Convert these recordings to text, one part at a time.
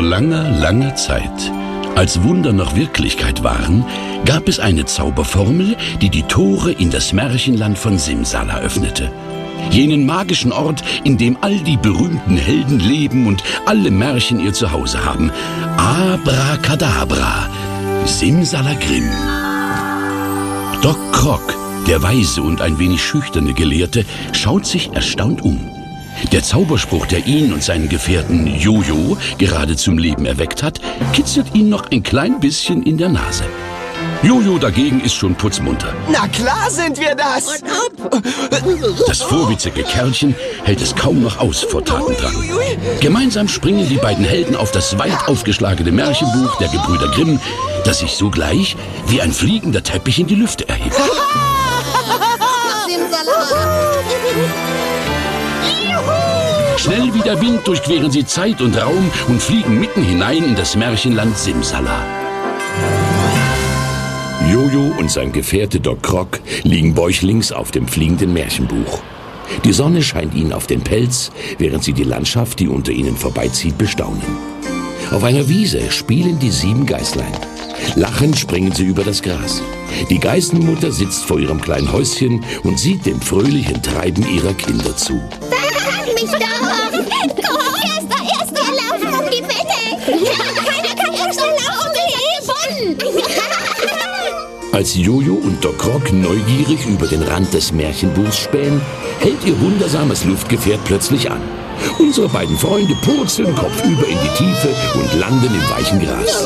langer, langer Zeit, als Wunder noch Wirklichkeit waren, gab es eine Zauberformel, die die Tore in das Märchenland von Simsala öffnete. Jenen magischen Ort, in dem all die berühmten Helden leben und alle Märchen ihr Zuhause haben. Abracadabra, Simsalagrim. Doc Croc, der weise und ein wenig schüchterne Gelehrte, schaut sich erstaunt um. Der Zauberspruch, der ihn und seinen Gefährten Jojo gerade zum Leben erweckt hat, kitzelt ihn noch ein klein bisschen in der Nase. Jojo dagegen ist schon putzmunter. Na klar sind wir das! Das vorwitzige Kerlchen hält es kaum noch aus vor Tatendrang. Gemeinsam springen die beiden Helden auf das weit aufgeschlagene Märchenbuch der Gebrüder Grimm, das sich sogleich wie ein fliegender Teppich in die Lüfte erhebt. Schnell wie der Wind durchqueren sie Zeit und Raum und fliegen mitten hinein in das Märchenland Simsala. Jojo und sein Gefährte Doc Croc liegen bäuchlings auf dem fliegenden Märchenbuch. Die Sonne scheint ihnen auf den Pelz, während sie die Landschaft, die unter ihnen vorbeizieht, bestaunen. Auf einer Wiese spielen die 7 Geißlein. Lachend springen sie über das Gras. Die Geißenmutter sitzt vor ihrem kleinen Häuschen und sieht dem fröhlichen Treiben ihrer Kinder zu. Mich doch! Erster, wir laufen um die Wette! Keiner kann so schnell laufen wie ihr Bunnen! Als Jojo und Doc Croc neugierig über den Rand des Märchenbuchs spähen, hält ihr wundersames Luftgefährt plötzlich an. Unsere beiden Freunde purzeln kopfüber in die Tiefe und landen im weichen Gras.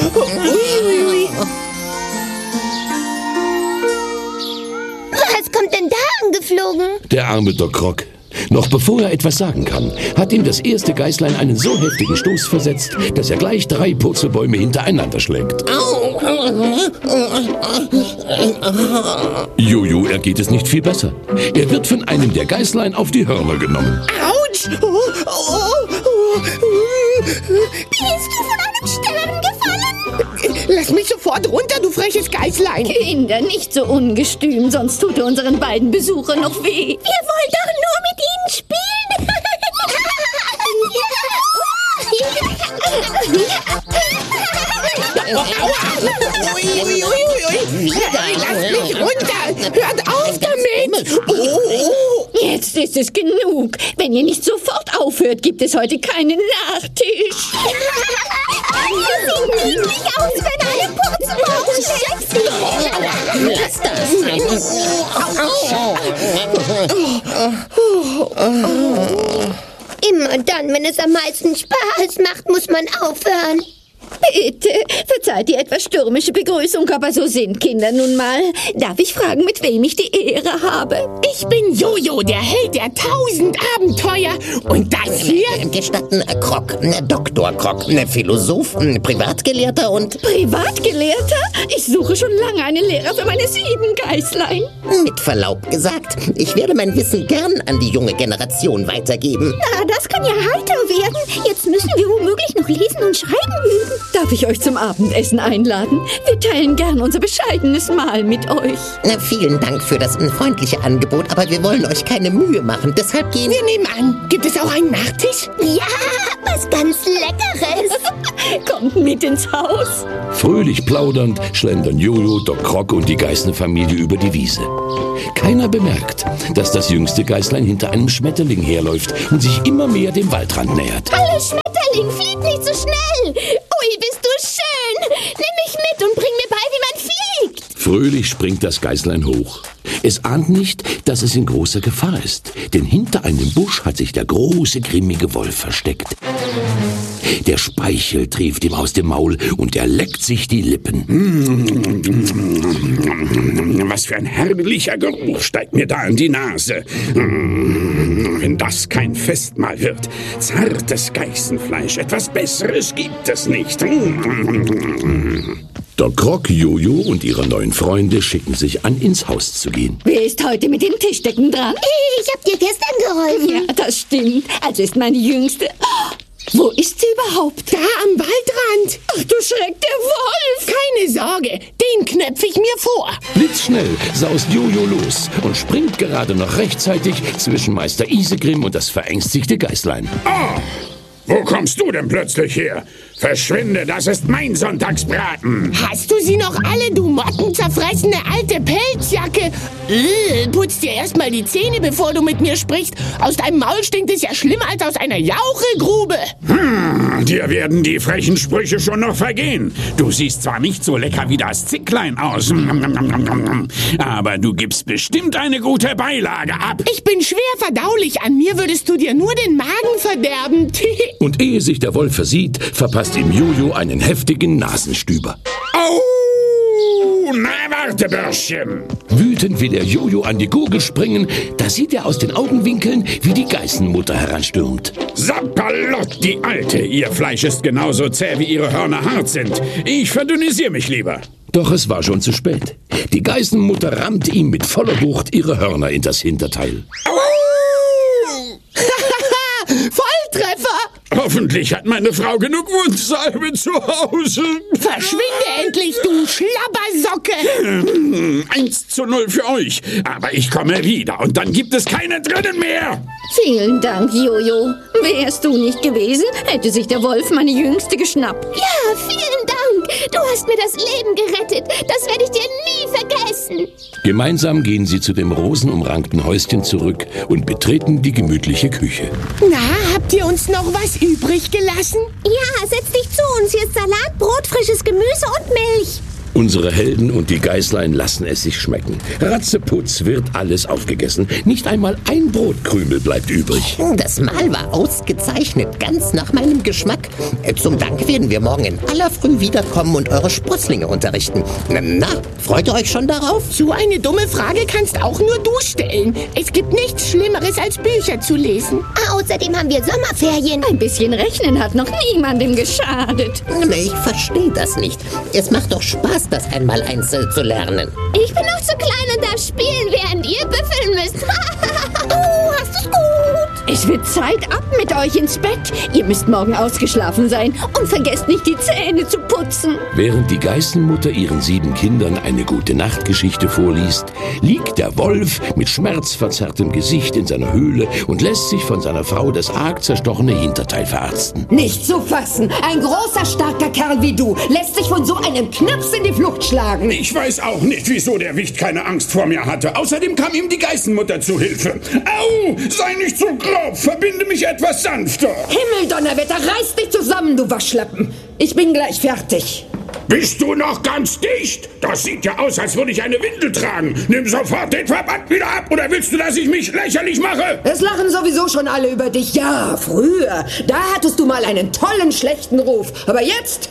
Was kommt denn da angeflogen? Der arme Doc Croc. Noch bevor er etwas sagen kann, hat ihm das erste Geißlein einen so heftigen Stoß versetzt, dass er gleich 3 Purzelbäume hintereinander schlägt. Jojo ergeht es nicht viel besser. Er wird von einem der Geißlein auf die Hörner genommen. Autsch! Bist du von einem Stern gefallen? Lass mich sofort runter, du freches Geißlein! Kinder, nicht so ungestüm, sonst tut er unseren beiden Besuchern noch weh. Wir wollen doch nur mit ihnen spielen! Lass mich runter! Hört auf damit! Jetzt ist es genug. Wenn ihr nicht sofort aufhört, gibt es heute keinen Nachtisch. Wir sehen niedlich aus, wenn alle Purzelbäume Lass das. Immer dann, wenn es am meisten Spaß macht, muss man aufhören. Bitte, verzeiht die etwas stürmische Begrüßung, aber so sind Kinder nun mal. Darf ich fragen, mit wem ich die Ehre habe? Ich bin Jojo, der Held der 1000 Abenteuer. Und das hier? Gestatten, Croc, Dr. Croc, Philosoph, Privatgelehrter und... Privatgelehrter? Ich suche schon lange einen Lehrer für meine 7 Geißlein. Mit Verlaub gesagt, ich werde mein Wissen gern an die junge Generation weitergeben. Na, das kann ja heiter werden. Jetzt müssen wir womöglich noch lesen und schreiben üben. Darf ich euch zum Abendessen einladen? Wir teilen gern unser bescheidenes Mahl mit euch. Vielen Dank für das freundliche Angebot, aber wir wollen euch keine Mühe machen. Deshalb gehen wir... Wir nehmen an. Gibt es auch einen Nachtisch? Ja, was ganz Leckeres. Kommt mit ins Haus. Fröhlich plaudernd schlendern Jojo, Doc Croc und die Geißenfamilie über die Wiese. Keiner bemerkt, dass das jüngste Geißlein hinter einem Schmetterling herläuft und sich immer mehr dem Waldrand nähert. Hallo Schmetterling, flieg nicht so schnell. Ui, bist du schön. Nimm mich mit und bring mir bei, wie man fliegt. Fröhlich springt das Geißlein hoch. Es ahnt nicht, dass es in großer Gefahr ist, denn hinter einem Busch hat sich der große, grimmige Wolf versteckt. Der Speichel trieft ihm aus dem Maul und er leckt sich die Lippen. Was für ein herrlicher Geruch steigt mir da in die Nase. Wenn das kein Festmahl wird. Zartes Geißenfleisch, etwas Besseres gibt es nicht. Doc Croc, Jojo und ihre neuen Freunde schicken sich an, ins Haus zu gehen. Wer ist heute mit den Tischdecken dran? Ich hab dir gestern geholfen. Ja, das stimmt. Also ist meine Jüngste... Wo ist sie überhaupt? Da am Waldrand. Ach du Schreck, der Wolf! Keine Sorge, den knöpfe ich mir vor. Blitzschnell saust Jojo los und springt gerade noch rechtzeitig zwischen Meister Isegrim und das verängstigte Geißlein. Wo kommst du denn plötzlich her? Verschwinde, das ist mein Sonntagsbraten. Hast du sie noch alle, du mottenzerfressene alte Pelzjacke? Putz dir erstmal die Zähne, bevor du mit mir sprichst. Aus deinem Maul stinkt es ja schlimmer als aus einer Jauchegrube. Dir werden die frechen Sprüche schon noch vergehen. Du siehst zwar nicht so lecker wie das Zicklein aus, aber du gibst bestimmt eine gute Beilage ab. Ich bin schwer verdaulich. An mir würdest du dir nur den Magen verderben. Und ehe sich der Wolf versieht, verpasst ihm Jojo einen heftigen Nasenstüber. Au! Na, warte, Börschchen. Wütend will er Jojo an die Gurgel springen, da sieht er aus den Augenwinkeln, wie die Geißenmutter heranstürmt. Sapperlott, die Alte. Ihr Fleisch ist genauso zäh, wie ihre Hörner hart sind. Ich verdünnisiere mich lieber. Doch es war schon zu spät. Die Geißenmutter rammt ihm mit voller Wucht ihre Hörner in das Hinterteil. Volltreffer! Hoffentlich hat meine Frau genug Wundsalbe zu Hause. Verschwinde endlich, du Schlabbersocke! 1:0 für euch. Aber ich komme wieder und dann gibt es keine drinnen mehr. Vielen Dank, Jojo. Wärst du nicht gewesen, hätte sich der Wolf meine Jüngste geschnappt. Ja, vielen Dank. Du hast mir das Leben gerettet. Das werde ich dir nie vergessen. Gemeinsam gehen sie zu dem rosenumrankten Häuschen zurück und betreten die gemütliche Küche. Na, habt ihr uns noch was übrig gelassen? Ja, setz dich zu uns. Hier ist Salat, Brot, frisches Gemüse und Milch. Unsere Helden und die Geißlein lassen es sich schmecken. Ratzeputz wird alles aufgegessen. Nicht einmal ein Brotkrümel bleibt übrig. Das Mahl war ausgezeichnet, ganz nach meinem Geschmack. Zum Dank werden wir morgen in aller Früh wiederkommen und eure Sprosslinge unterrichten. Na, freut ihr euch schon darauf? So eine dumme Frage kannst auch nur du stellen. Es gibt nichts Schlimmeres, als Bücher zu lesen. Außerdem haben wir Sommerferien. Ein bisschen Rechnen hat noch niemandem geschadet. Ich verstehe das nicht. Es macht doch Spaß, das einmal einzeln zu lernen. Ich bin noch zu klein und darf spielen, während ihr büffeln müsst. Oh, hast du's gut? Es wird Zeit, ab mit euch ins Bett. Ihr müsst morgen ausgeschlafen sein. Und vergesst nicht, die Zähne zu putzen. Während die Geißenmutter ihren 7 Kindern eine Gute-Nacht-Geschichte vorliest, liegt der Wolf mit schmerzverzerrtem Gesicht in seiner Höhle und lässt sich von seiner Frau das arg zerstochene Hinterteil verarzten. Nicht zu fassen. Ein großer, starker Kerl wie du lässt sich von so einem Knaps in die Flucht schlagen. Ich weiß auch nicht, wieso der Wicht keine Angst vor mir hatte. Außerdem kam ihm die Geißenmutter zu Hilfe. Au! Sei nicht so grob, verbinde mich etwas sanfter. Himmeldonnerwetter, reiß dich zusammen, du Waschlappen. Ich bin gleich fertig. Bist du noch ganz dicht? Das sieht ja aus, als würde ich eine Windel tragen. Nimm sofort den Verband wieder ab, oder willst du, dass ich mich lächerlich mache? Es lachen sowieso schon alle über dich. Ja, früher, da hattest du mal einen tollen, schlechten Ruf. Aber jetzt...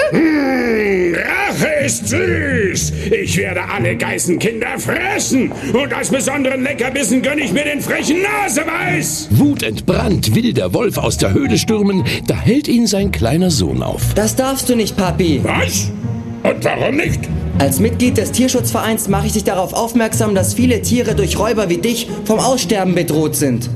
Rache ist süß. Ich werde alle Geißenkinder fressen. Und als besonderen Leckerbissen gönne ich mir den frechen Naseweiß. Wutentbrannt will der Wolf aus der Höhle stürmen, da hält ihn sein kleiner Sohn auf. Das darfst du nicht, Papi. Was? Und warum nicht? Als Mitglied des Tierschutzvereins mache ich dich darauf aufmerksam, dass viele Tiere durch Räuber wie dich vom Aussterben bedroht sind.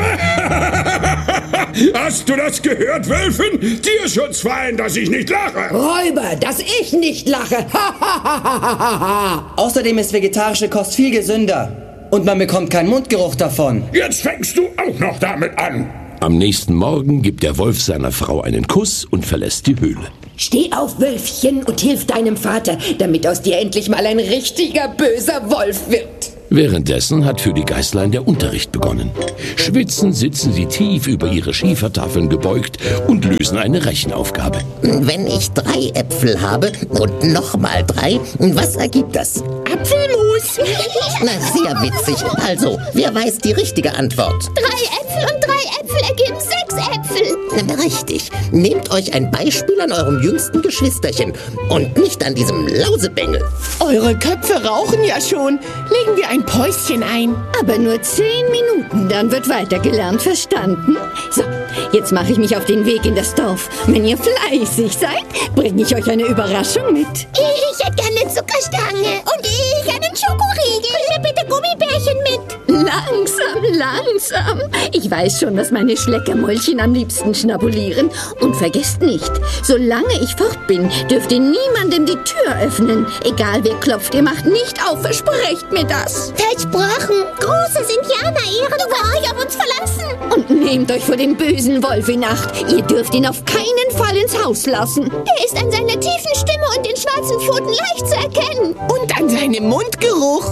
Hast du das gehört, Wölfin? Tierschutzverein, dass ich nicht lache. Räuber, dass ich nicht lache. Außerdem ist vegetarische Kost viel gesünder. Und man bekommt keinen Mundgeruch davon. Jetzt fängst du auch noch damit an. Am nächsten Morgen gibt der Wolf seiner Frau einen Kuss und verlässt die Höhle. Steh auf, Wölfchen, und hilf deinem Vater, damit aus dir endlich mal ein richtiger böser Wolf wird. Währenddessen hat für die Geißlein der Unterricht begonnen. Schwitzend sitzen sie tief über ihre Schiefertafeln gebeugt und lösen eine Rechenaufgabe. Wenn ich 3 Äpfel habe und nochmal 3, was ergibt das? Apfelmus! Na, sehr witzig. Also, wer weiß die richtige Antwort? 3 Äpfel und 3 Äpfel ergeben 6 Äpfel. Richtig. Nehmt euch ein Beispiel an eurem jüngsten Geschwisterchen und nicht an diesem Lausebengel. Eure Köpfe rauchen ja schon. Legen wir ein Päuschen ein. Aber nur 10 Minuten, dann wird weitergelernt, verstanden? So, jetzt mache ich mich auf den Weg in das Dorf. Wenn ihr fleißig seid, bringe ich euch eine Überraschung mit. Ich hätte gerne Zuckerstange. Und ich einen Schokoriegel. Bring mir bitte Gummibärchen mit. Langsam. Ich weiß schon, was meine Schleckermäulchen am liebsten schnabulieren. Und vergesst nicht, solange ich fort bin, dürft ihr niemandem die Tür öffnen. Egal wer klopft, ihr macht nicht auf. Versprecht mir das. Versprochen. Großes Indianer-Ehren über euch auf uns verlassen. Und nehmt euch vor dem bösen Wolf in Acht. Ihr dürft ihn auf keinen Fall ins Haus lassen. Der ist an seiner tiefen Stimme und den schwarzen Pfoten leicht zu erkennen. Und an seinem Mundgeruch.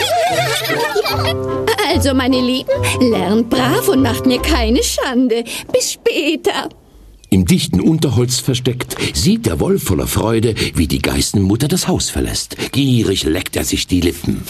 Also, meine Lieben, lernt brav und macht mir keine Schande. Bis später. Im dichten Unterholz versteckt, sieht der Wolf voller Freude, wie die Geißenmutter das Haus verlässt. Gierig leckt er sich die Lippen.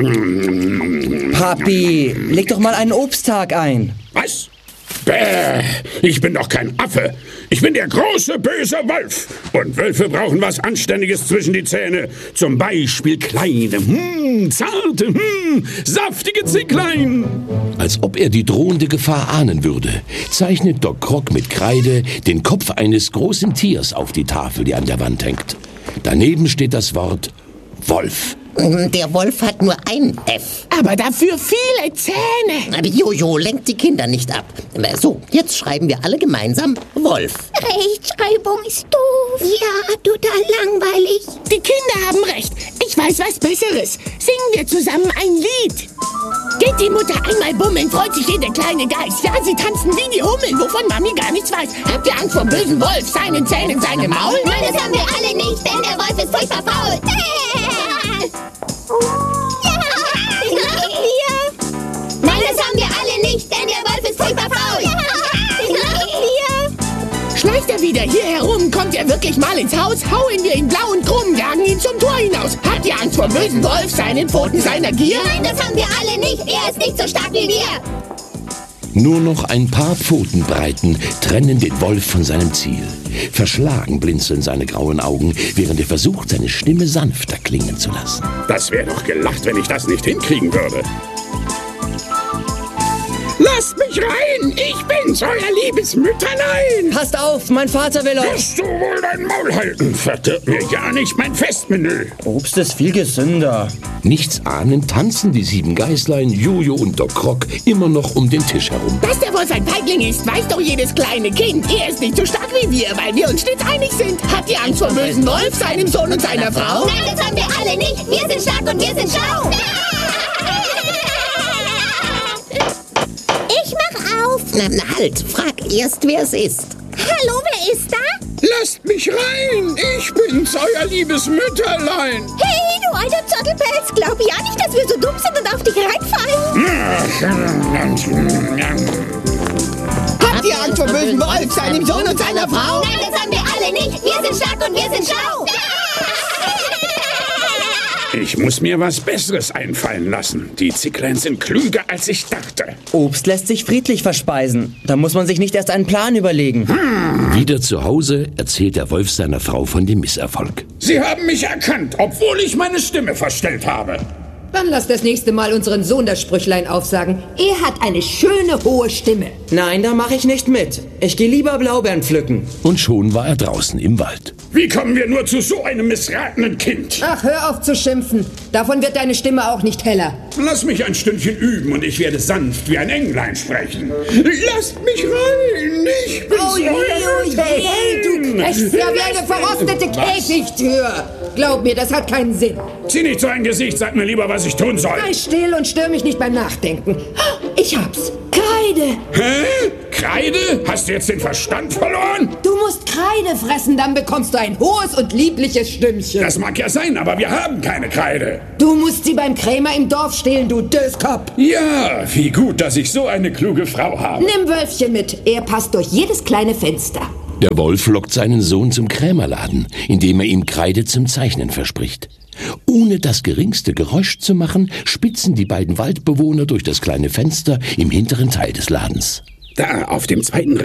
Papi, leg doch mal einen Obsttag ein. Was? Bäh, ich bin doch kein Affe. Ich bin der große, böse Wolf. Und Wölfe brauchen was Anständiges zwischen die Zähne. Zum Beispiel kleine, zarte, saftige Zicklein. Als ob er die drohende Gefahr ahnen würde, zeichnet Doc Croc mit Kreide den Kopf eines großen Tiers auf die Tafel, die an der Wand hängt. Daneben steht das Wort Wolf. Der Wolf hat nur ein F. Aber dafür viele Zähne. Aber Jojo, lenkt die Kinder nicht ab. So, jetzt schreiben wir alle gemeinsam Wolf. Rechtschreibung ist doof. Ja, total langweilig. Die Kinder haben recht. Ich weiß was Besseres. Singen wir zusammen ein Lied. Geht die Mutter einmal bummeln, freut sich jeder kleine Geist. Ja, sie tanzen wie die Hummeln, wovon Mami gar nichts weiß. Habt ihr Angst vor dem bösen Wolf, seinen Zähnen, seinem Maul? Nein, das haben wir alle nicht, denn der Wolf ist furchtbar faul. Nein, das haben wir alle nicht, denn der Wolf ist furchtbar faul. Schleicht er wieder hier herum, kommt er wirklich mal ins Haus, hauen wir ihn blau und krumm, jagen ihn zum Tor hinaus. Habt ihr Angst vor dem bösen Wolf, seinen Pfoten, seiner Gier? Nein, das haben wir alle nicht, er ist nicht so stark wie wir. Nur noch ein paar Pfotenbreiten trennen den Wolf von seinem Ziel. Verschlagen blinzeln seine grauen Augen, während er versucht, seine Stimme sanfter klingen zu lassen. Das wäre doch gelacht, wenn ich das nicht hinkriegen würde. Lasst mich rein! Ich bin's, euer liebes Mütterlein! Passt auf, mein Vater will euch. Wirst du wohl dein Maul halten? Verdirb mir ja nicht mein Festmenü. Obst ist viel gesünder. Nichts ahnend tanzen die 7 Geißlein, Jojo und Doc Croc immer noch um den Tisch herum. Dass der Wolf ein Feigling ist, weiß doch jedes kleine Kind. Er ist nicht so stark wie wir, weil wir uns stets einig sind. Habt ihr Angst vor dem bösen Wolf, seinem Sohn und seiner Frau? Nein, das haben wir alle nicht. Wir sind stark und wir sind schlau. Ich mach auf. Na, halt, frag erst, wer es ist. Hallo, wer ist da? Lasst mich rein! Ich bin's, euer liebes Mütterlein! Hey, du alter Zottelpelz, glaub ja nicht, dass wir so dumm sind und auf dich reinfallen. Habt ihr Angst vor dem bösen Wolf, seinem Sohn und seiner Frau? Nein, das haben wir alle nicht. Wir sind stark und wir sind schlau. Ich muss mir was Besseres einfallen lassen. Die Zicklein sind klüger, als ich dachte. Obst lässt sich friedlich verspeisen. Da muss man sich nicht erst einen Plan überlegen. Wieder zu Hause erzählt der Wolf seiner Frau von dem Misserfolg. Sie haben mich erkannt, obwohl ich meine Stimme verstellt habe. Dann lass das nächste Mal unseren Sohn das Sprüchlein aufsagen. Er hat eine schöne, hohe Stimme. Nein, da mache ich nicht mit. Ich gehe lieber Blaubeeren pflücken. Und schon war er draußen im Wald. Wie kommen wir nur zu so einem missratenen Kind? Ach, hör auf zu schimpfen. Davon wird deine Stimme auch nicht heller. Lass mich ein Stündchen üben und ich werde sanft wie ein Englein sprechen. Lasst mich rein, ich bin's, euer Mütterlein. Du krächzt ja wie eine verrostete Käfigtür. Glaub mir, das hat keinen Sinn. Zieh nicht so ein Gesicht, sag mir lieber, was ich tun soll. Sei still und stör mich nicht beim Nachdenken. Ich hab's. Kreide. Hä? Kreide? Hast du jetzt den Verstand verloren? Du musst Kreide fressen, dann bekommst du ein hohes und liebliches Stimmchen. Das mag ja sein, aber wir haben keine Kreide. Du musst sie beim Krämer im Dorf stehlen, du Döskopf. Ja, wie gut, dass ich so eine kluge Frau habe. Nimm Wölfchen mit. Er passt durch jedes kleine Fenster. Der Wolf lockt seinen Sohn zum Krämerladen, indem er ihm Kreide zum Zeichnen verspricht. Ohne das geringste Geräusch zu machen, spitzen die beiden Waldbewohner durch das kleine Fenster im hinteren Teil des Ladens. Da, auf dem zweiten